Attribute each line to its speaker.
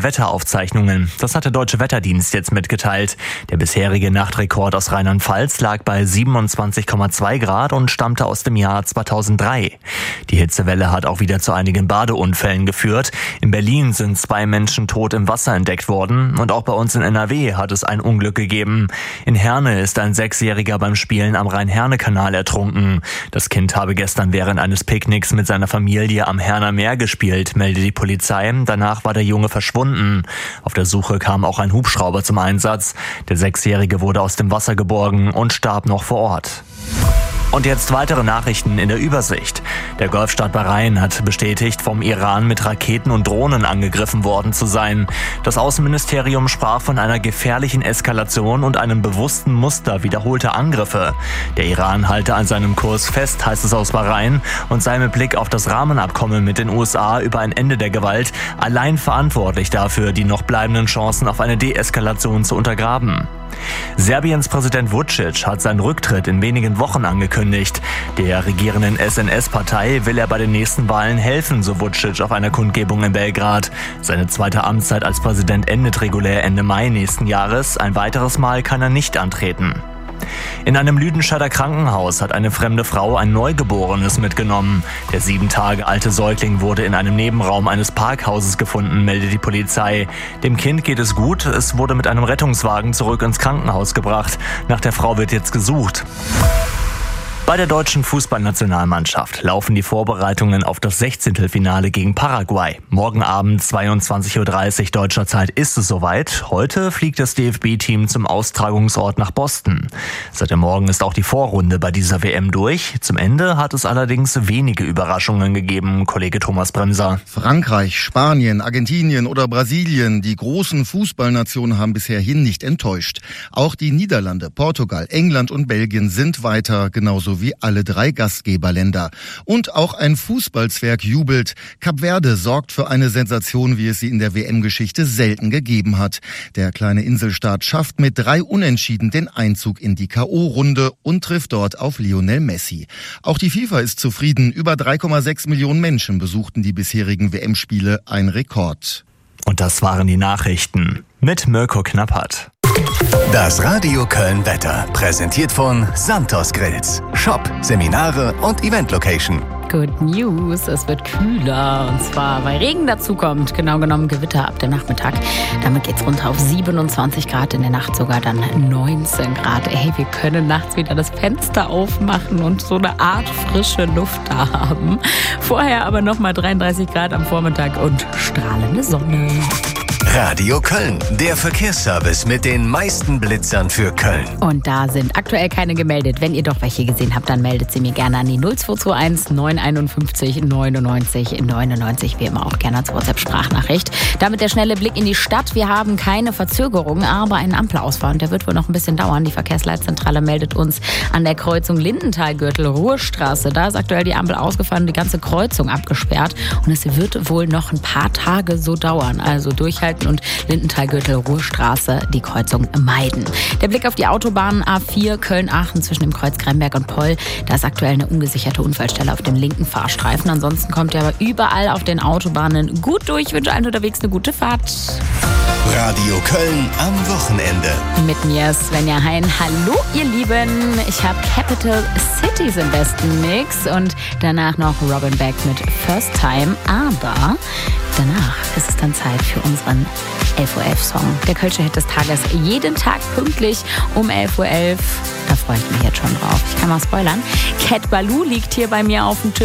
Speaker 1: Wetteraufzeichnungen. Das hat der Deutsche Wetterdienst jetzt mitgeteilt. Der bisherige Nachtrekord aus Rheinland-Pfalz lag bei 27,2 Grad und stammte aus dem Jahr 2003. Die Hitzewelle hat auch wieder zu einigen Badeunfällen geführt. In Berlin sind 2 Menschen tot im Wasser entdeckt worden und auch bei uns in NRW hat es ein Unglück gegeben. In Herne ist ein 6-Jähriger beim Spielen am Rhein-Herne-Kanal ertrunken. Das Kind habe gestern während eines Picknicks mit seiner Familie am Herner Meer gespielt, meldet die Polizei. Danach war der Junge verschwunden. Auf der Suche kam auch ein Hubschrauber zum Einsatz. Der 6-Jährige wurde aus dem Wasser geborgen und starb noch vor Ort. Und jetzt weitere Nachrichten in der Übersicht. Der Golfstaat Bahrain hat bestätigt, vom Iran mit Raketen und Drohnen angegriffen worden zu sein. Das Außenministerium sprach von einer gefährlichen Eskalation und einem bewussten Muster wiederholter Angriffe. Der Iran halte an seinem Kurs fest, heißt es aus Bahrain, und sei mit Blick auf das Rahmenabkommen mit den USA über ein Ende der Gewalt allein verantwortlich dafür, die noch bleibenden Chancen auf eine Deeskalation zu untergraben. Serbiens Präsident Vučić hat seinen Rücktritt in wenigen Wochen angekündigt. Der regierenden SNS-Partei will er bei den nächsten Wahlen helfen, so Vučić auf einer Kundgebung in Belgrad. Seine zweite Amtszeit als Präsident endet regulär Ende Mai nächsten Jahres. Ein weiteres Mal kann er nicht antreten. In einem Lüdenscheider Krankenhaus hat eine fremde Frau ein Neugeborenes mitgenommen. Der 7 Tage alte Säugling wurde in einem Nebenraum eines Parkhauses gefunden, meldet die Polizei. Dem Kind geht es gut, es wurde mit einem Rettungswagen zurück ins Krankenhaus gebracht. Nach der Frau wird jetzt gesucht. Bei der deutschen Fußballnationalmannschaft laufen die Vorbereitungen auf das 16. Finale gegen Paraguay. Morgen Abend 22:30 Uhr deutscher Zeit ist es soweit. Heute fliegt das DFB-Team zum Austragungsort nach Boston. Seit dem Morgen ist auch die Vorrunde bei dieser WM durch. Zum Ende hat es allerdings wenige Überraschungen gegeben, Kollege Thomas Bremser.
Speaker 2: Frankreich, Spanien, Argentinien oder Brasilien, die großen Fußballnationen haben bisherhin nicht enttäuscht. Auch die Niederlande, Portugal, England und Belgien sind weiter, genauso wie alle 3 Gastgeberländer. Und auch ein Fußballzwerg jubelt. Kap Verde sorgt für eine Sensation, wie es sie in der WM-Geschichte selten gegeben hat. Der kleine Inselstaat schafft mit 3 Unentschieden den Einzug in die K.O.-Runde und trifft dort auf Lionel Messi. Auch die FIFA ist zufrieden. Über 3,6 Millionen Menschen besuchten die bisherigen WM-Spiele, ein Rekord.
Speaker 1: Und das waren die Nachrichten mit Mirko Knappert.
Speaker 3: Das Radio Köln Wetter, präsentiert von Santos Grills. Shop, Seminare und Event-Location.
Speaker 4: Good News, es wird kühler und zwar, weil Regen dazukommt, genau genommen Gewitter ab dem Nachmittag. Damit geht's runter auf 27 Grad, in der Nacht sogar dann 19 Grad. Hey, wir können nachts wieder das Fenster aufmachen und so eine Art frische Luft da haben. Vorher aber nochmal 33 Grad am Vormittag und strahlende Sonne.
Speaker 3: Radio Köln, der Verkehrsservice mit den meisten Blitzern für Köln.
Speaker 4: Und da sind aktuell keine gemeldet. Wenn ihr doch welche gesehen habt, dann meldet sie mir gerne an die 0221 951 99 99. Wie immer auch gerne als WhatsApp-Sprachnachricht. Damit der schnelle Blick in die Stadt. Wir haben keine Verzögerung, aber einen Ampelausfall. Und der wird wohl noch ein bisschen dauern. Die Verkehrsleitzentrale meldet uns an der Kreuzung Lindenthal-Gürtel-Ruhrstraße. Da ist aktuell die Ampel ausgefallen, die ganze Kreuzung abgesperrt. Und es wird wohl noch ein paar Tage so dauern. Also durchhalten und Lindenthal-Gürtel-Ruhrstraße die Kreuzung meiden. Der Blick auf die Autobahn A4 Köln-Aachen zwischen dem Kreuz Gremberg und Poll. Da ist aktuell eine ungesicherte Unfallstelle auf dem linken Fahrstreifen. Ansonsten kommt ihr aber überall auf den Autobahnen gut durch. Ich wünsche allen unterwegs eine gute Fahrt.
Speaker 3: Radio Köln am Wochenende.
Speaker 4: Mit mir Svenja Hein. Hallo ihr Lieben. Ich habe Capital Cities im besten Mix und danach noch Robin Beck mit First Time. Aber danach ist es dann Zeit für unseren 11.11 Uhr Song. Der Kölsche Hit des Tages. Jeden Tag pünktlich um 11.11 Uhr. Da freue ich mich jetzt schon drauf. Ich kann mal spoilern. Cat Baloo liegt hier bei mir auf dem Tisch.